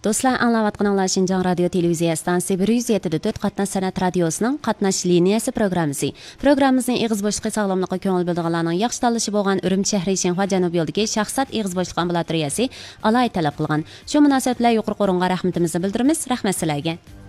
Dostlar, anglayotganinglar Şinjan Radio Televiziya stansiyasi 107.4 qatnash san'at radiosining qatnash liniyasi programmasi. Programmamizning ig'iz bo'shliqi sog'lomlikqa ko'ngil bildirganlarning yaxshi tanlashi bo'lgan Urumchi shahri Shinxua Janubiy yo'lidagi shaxsat ig'iz bo'shliq ambulatoriyasi alay talab qilgan. Shu munosabat bilan yuqori qo'ringa rahmatimizni bildiramiz. Rahmat sizlarga.